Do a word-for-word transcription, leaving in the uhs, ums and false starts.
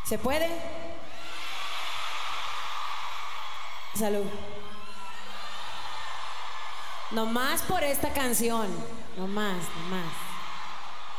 ¿Se puede? Salud. Nomás por esta canción. Nomás, nomás.